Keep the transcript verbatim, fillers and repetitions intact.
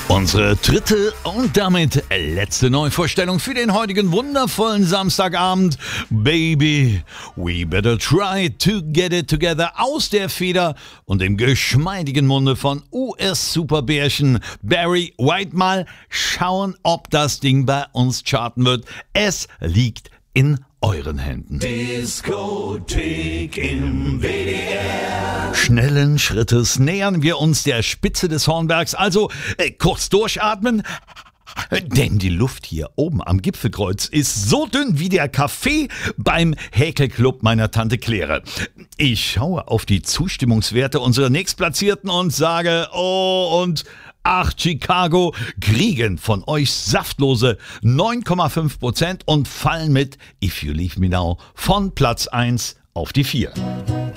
Unsere dritte und damit letzte Neuvorstellung für den heutigen wundervollen Samstagabend. Baby, we better try to get it together aus der Feder und dem geschmeidigen Munde von U S-Superbärchen Barry White. Mal schauen, ob das Ding bei uns charten wird. Es liegt in euren Händen. Diskothek im W D R. Schnellen Schrittes nähern wir uns der Spitze des Hornbergs, also äh, kurz durchatmen, denn die Luft hier oben am Gipfelkreuz ist so dünn wie der Kaffee beim Häkelclub meiner Tante Claire. Ich schaue auf die Zustimmungswerte unserer Nächstplatzierten und sage, oh und ach, Chicago kriegen von euch saftlose neun Komma fünf Prozent und fallen mit If You Leave Me Now von Platz eins auf die vier.